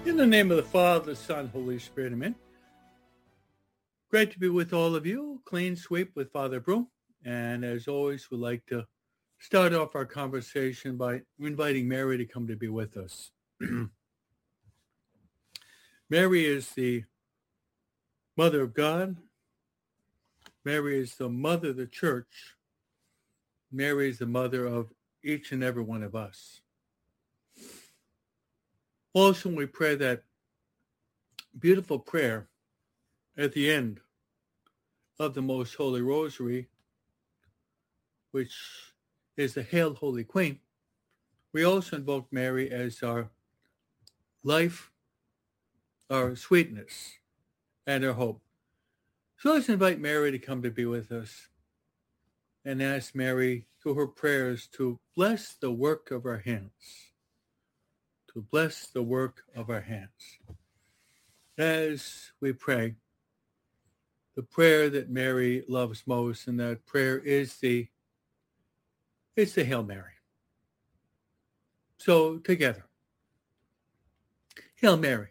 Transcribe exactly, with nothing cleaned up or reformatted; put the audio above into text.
In the name of the Father, the Son, Holy Spirit, amen. Great to be with all of you. Clean sweep with Father Broom. And as always, we'd like to start off our conversation by inviting Mary to come to be with us. Mary is the Mother of God. Mary is the Mother of the Church. Mary is the Mother of each and every one of us. Also, we pray that beautiful prayer at the end of the Most Holy Rosary, which is the Hail, Holy Queen. We also invoke Mary as our life, our sweetness, and our hope. So let's invite Mary to come to be with us and ask Mary through her prayers to bless the work of our hands, to bless the work of our hands. As we pray, the prayer that Mary loves most, and that prayer is the, it's the Hail Mary. So together, Hail Mary,